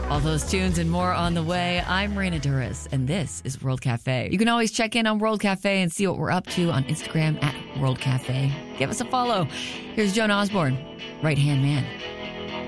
All those tunes and more on the way. I'm Raina Duras, and this is World Cafe. You can always check in on World Cafe and see what we're up to on Instagram at World Cafe. Give us a follow. Here's Joan Osborne, Right Hand Man.